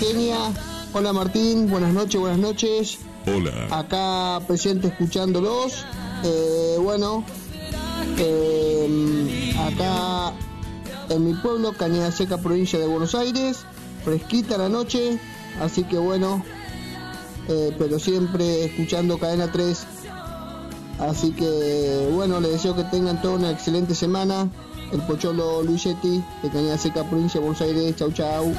Kenia. Hola Martín, buenas noches. Hola. Acá presente escuchándolos. Acá en mi pueblo, Cañada Seca, provincia de Buenos Aires, fresquita la noche, así que pero siempre escuchando Cadena 3. Así que les deseo que tengan toda una excelente semana. El Pocholo Luisetti de Cañada Seca, provincia de Buenos Aires. Chau.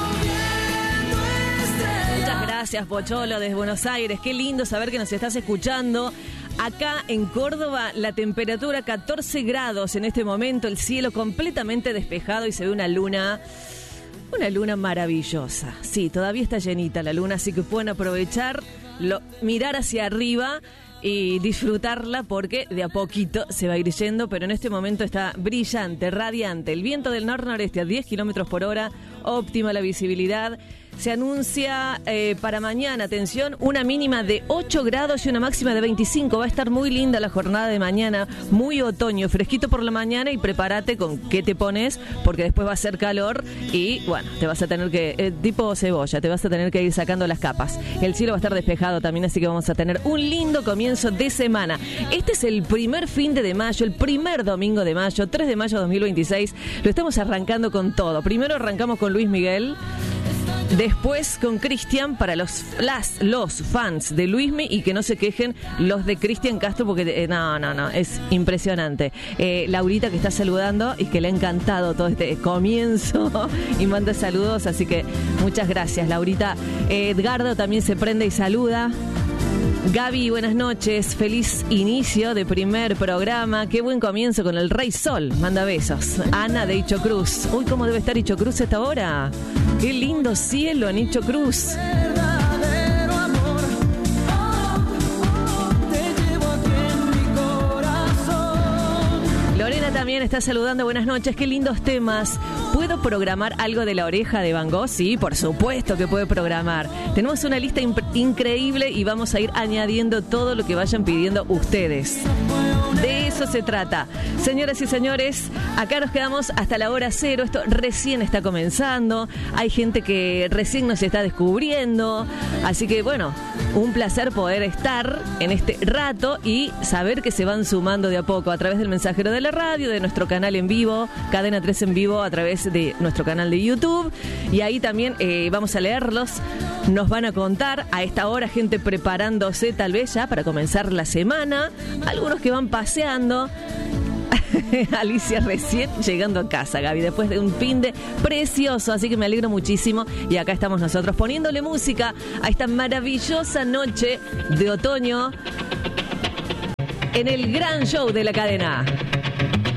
Muchas gracias, Pocholo, desde Buenos Aires. Qué lindo saber que nos estás escuchando. Acá en Córdoba la temperatura 14 grados en este momento, el cielo completamente despejado y se ve una luna maravillosa. Sí, todavía está llenita la luna, así que pueden aprovecharlo, mirar hacia arriba y disfrutarla porque de a poquito se va a ir yendo, pero en este momento está brillante, radiante. El viento del nor-noreste a 10 kilómetros por hora, óptima la visibilidad. Se anuncia para mañana, atención, una mínima de 8 grados y una máxima de 25. Va a estar muy linda la jornada de mañana, muy otoño, fresquito por la mañana y prepárate con qué te pones, porque después va a ser calor y te vas a tener que, tipo cebolla, te vas a tener que ir sacando las capas. El cielo va a estar despejado también, así que vamos a tener un lindo comienzo de semana. Este es el primer fin de mayo, el primer domingo de mayo, 3 de mayo de 2026. Lo estamos arrancando con todo. Primero arrancamos con Luis Miguel. Después con Cristian para los fans de Luismi y que no se quejen los de Cristian Castro porque no, es impresionante. Laurita que está saludando y que le ha encantado todo este comienzo y manda saludos, así que muchas gracias, Laurita. Edgardo también se prende y saluda. Gaby, buenas noches, feliz inicio de primer programa, qué buen comienzo con el Rey Sol, manda besos. Ana de Icho Cruz, uy, ¿cómo debe estar Icho Cruz a esta hora? Qué lindo cielo en Icho Cruz. Lorena también está saludando, buenas noches, qué lindos temas. ¿Puedo programar algo de La Oreja de Van Gogh? Sí, por supuesto que puede programar. Tenemos una lista increíble y vamos a ir añadiendo todo lo que vayan pidiendo ustedes. De eso se trata. Señoras y señores, acá nos quedamos hasta la hora cero. Esto recién está comenzando. Hay gente que recién nos está descubriendo. Así que un placer poder estar en este rato y saber que se van sumando de a poco a través del mensajero de la radio, de nuestro canal en vivo, Cadena 3 en vivo, a través de nuestro canal de YouTube. Y ahí también vamos a leerlos. Nos van a contar a esta hora gente preparándose tal vez ya para comenzar la semana. Algunos que van paseando. Alicia recién llegando a casa, Gaby, después de un fin de precioso, así que me alegro muchísimo. Y acá estamos nosotros poniéndole música a esta maravillosa noche de otoño en el gran show de la cadena.